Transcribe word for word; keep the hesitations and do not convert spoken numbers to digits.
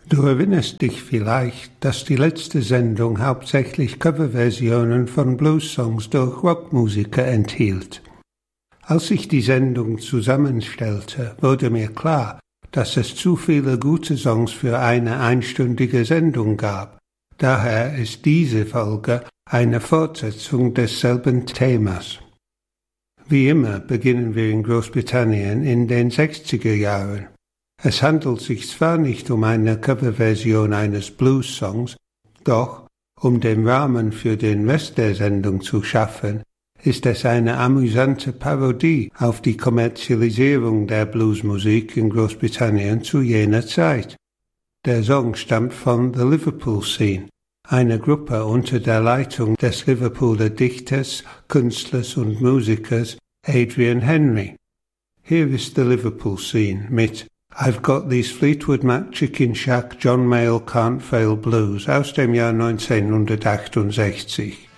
Du erinnerst dich vielleicht, dass die letzte Sendung hauptsächlich Coverversionen von Blues-Songs durch Rockmusiker enthielt. Als ich die Sendung zusammenstellte, wurde mir klar, dass es zu viele gute Songs für eine einstündige Sendung gab. Daher ist diese Folge eine Fortsetzung desselben Themas. Wie immer beginnen wir in Großbritannien in den sechziger Jahren. Es handelt sich zwar nicht um eine Coverversion eines Blues-Songs, doch, um den Rahmen für den Rest der Sendung zu schaffen, ist es eine amüsante Parodie auf die Kommerzialisierung der Bluesmusik in Großbritannien zu jener Zeit. Der Song stammt von The Liverpool Scene, einer Gruppe unter der Leitung des Liverpooler Dichters, Künstlers und Musikers Adrian Henry. Hier ist The Liverpool Scene mit I've Got These Fleetwood Mac Chicken Shack John Mayall Can't Fail Blues aus dem Jahr neunzehnhundertachtundsechzig.